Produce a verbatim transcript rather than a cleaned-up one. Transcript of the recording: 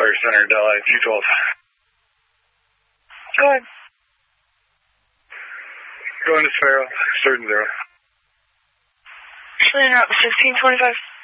Fire Center, Delhi, two twelve. Go ahead. Going to Sparrow, certain zero. Clearing out sixteen twenty-five.